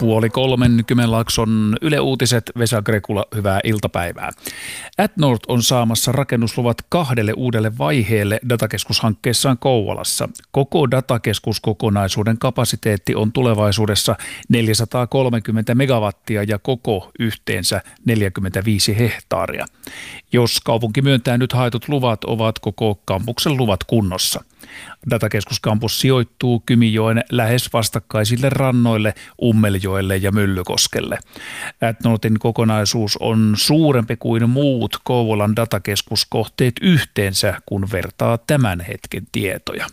2:30 Kymenlaakson Yle Uutiset, Vesa Grekula, hyvää iltapäivää. AdNord on saamassa rakennusluvat 2 uudelle vaiheelle datakeskushankkeessaan Kouvolassa. Koko datakeskuskokonaisuuden kapasiteetti on tulevaisuudessa 430 megawattia ja koko yhteensä 45 hehtaaria. Jos kaupunki myöntää nyt haetut luvat, ovat koko kampuksen luvat kunnossa. Datakeskuskampus sijoittuu Kymijoen lähes vastakkaisille rannoille Ummeljoelle ja Myllykoskelle. AdNordin kokonaisuus on suurempi kuin muut Kouvolan datakeskuskohteet yhteensä, kun vertaa tämän hetken tietoja.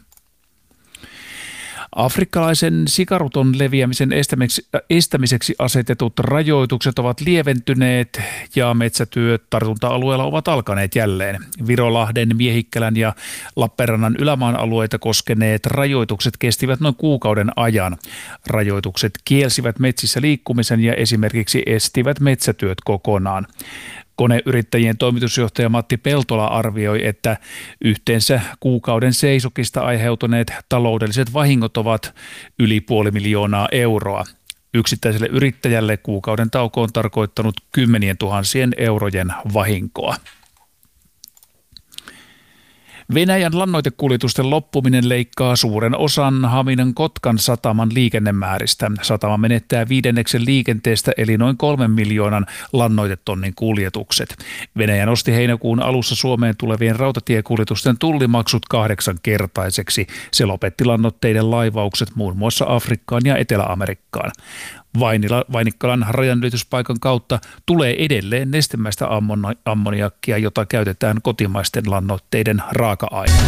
Afrikkalaisen sikaruton leviämisen estämiseksi asetetut rajoitukset ovat lieventyneet ja metsätyöt tartunta-alueella ovat alkaneet jälleen. Virolahden, Miehikkälän ja Lappeenrannan ylämaan alueita koskeneet rajoitukset kestivät noin kuukauden ajan. Rajoitukset kielsivät metsissä liikkumisen ja esimerkiksi estivät metsätyöt kokonaan. Koneyrittäjien toimitusjohtaja Matti Peltola arvioi, että yhteensä kuukauden seisokista aiheutuneet taloudelliset vahingot ovat yli 500 000 euroa. Yksittäiselle yrittäjälle kuukauden tauko on tarkoittanut 10 000 eurojen vahinkoa. Venäjän lannoitekuljetusten loppuminen leikkaa suuren osan Haminan Kotkan sataman liikennemääristä. Satama menettää 1/5 liikenteestä eli noin 3 miljoonan lannoitetonnin kuljetukset. Venäjä nosti heinäkuun alussa Suomeen tulevien rautatiekuljetusten tullimaksut 8-kertaiseksi. Se lopetti lannoitteiden laivaukset muun muassa Afrikkaan ja Etelä-Amerikkaan. Vainikkalan rajanylityspaikan kautta tulee edelleen nestemäistä ammoniakkia, jota käytetään kotimaisten lannoitteiden raaka-aineena.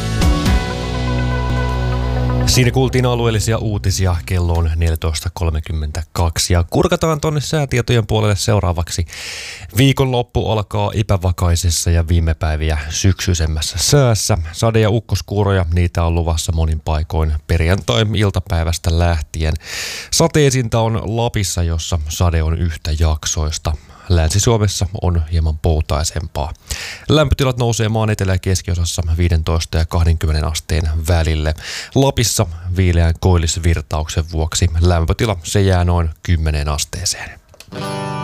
Siinä kuultiin alueellisia uutisia, kello on 14.32 ja kurkataan tuonne säätietojen puolelle seuraavaksi. Viikonloppu alkaa epävakaisessa ja viime päiviä syksyisemmässä säässä. Sade- ja ukkoskuuroja, niitä on luvassa monin paikoin perjantai-iltapäivästä lähtien. Sateesinta on Lapissa, jossa sade on yhtäjaksoista. Länsi-Suomessa on hieman poutaisempaa. Lämpötilat nousee maan etelä- ja keskiosassa 15 ja 20 asteen välille. Lapissa viileän koillisvirtauksen vuoksi lämpötila se jää noin 10 asteeseen.